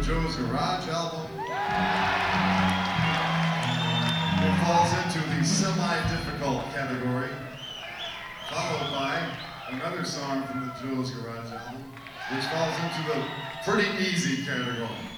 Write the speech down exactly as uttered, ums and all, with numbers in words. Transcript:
Joe's Garage album. It falls into the semi-difficult category, followed by another song from the Joe's Garage album, which falls into the pretty easy category.